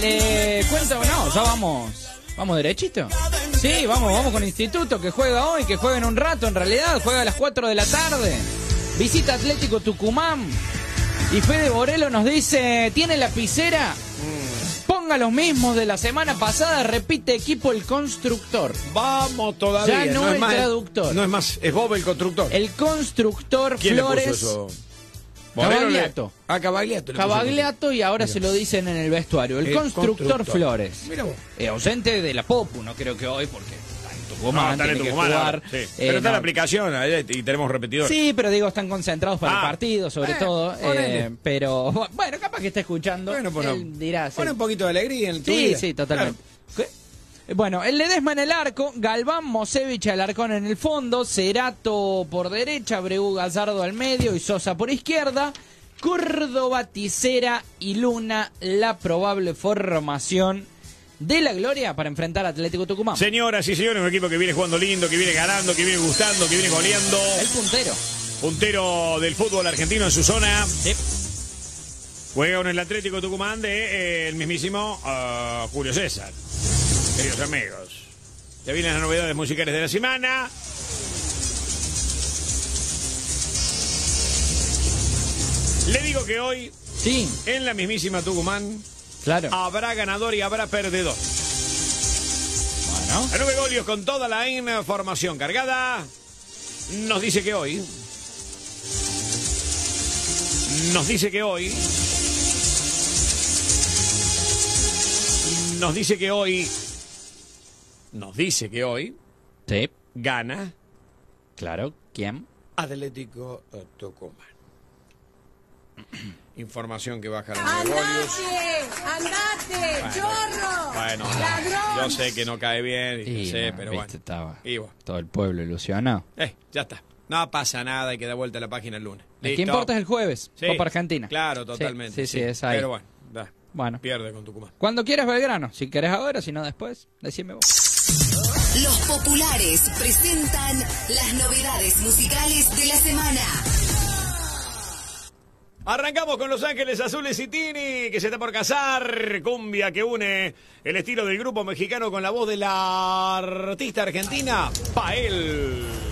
Cuento, no, ya vamos derechito. Sí, vamos con Instituto, que juega hoy, que juega en un rato, en realidad, juega a las 4 de la tarde. Visita Atlético Tucumán. Y Fede Borelo nos dice, ¿tiene lapicera? Ponga los mismos de la semana pasada, repite equipo el constructor. Vamos todavía. Ya no es el más, traductor. No es más, es Bob el constructor. El constructor ¿Quién Flores. le puso eso? Cavagliato. Cavagliato. Cavagliato y ahora Mira. se lo dicen en el vestuario. El constructor Flores. Mira vos. Ausente de la Popu, no creo que hoy porque está en Tucumán, está en tiene que Tucumán jugar. ahora, sí. Pero está no. la aplicación y tenemos repetidor. Sí, pero digo, están concentrados para el partido, sobre todo. ponele. Pero bueno, capaz que está escuchando. Bueno, pues él dirá, sí. pone un poquito de alegría en tu Sí, vida. sí, totalmente. Bueno, el Ledesma en el arco, Galván, Mosevich, Alarcón en el fondo, Cerato por derecha, Abreu, Gallardo al medio y Sosa por izquierda, Córdoba, Tisera y Luna, la probable formación de la Gloria para enfrentar a Atlético Tucumán. Señoras y señores, un equipo que viene jugando lindo, que viene ganando, que viene gustando, que viene goleando. El puntero. Puntero del fútbol argentino en su zona. Sí. Juega en el Atlético Tucumán de el mismísimo Julio César. Queridos amigos, ya vienen las novedades musicales de la semana. Le digo que hoy, Sí, en la mismísima Tucumán, claro. habrá ganador y habrá perdedor. Bueno. A 9 golios con toda la información cargada. Nos dice que hoy. Nos dice que hoy. Nos dice que hoy. Nos dice que hoy. Sí, Gana claro. ¿Quién? Atlético Tucumán. Información que baja a 9 golios. ¡Andate! ¡Chorro! Bueno, ¡Ladrón! yo sé que no cae bien, Y, sé, no, pero viste, bueno. estaba Y bueno. todo el pueblo ilusionado. Ya está. No pasa nada, hay que dar vuelta a la página el lunes. ¿Qué Listo. importa es el jueves? Sí, Copa Argentina. Claro, totalmente. Sí, es ahí. Pero bueno, Bueno. pierde con Tucumán. Cuando quieras Belgrano, si querés ahora, si no después, decime vos. Los populares presentan las novedades musicales de la semana. Arrancamos con Los Ángeles Azules y Tini, que se está por casar. Cumbia que une el estilo del grupo mexicano con la voz de la artista argentina, Pael.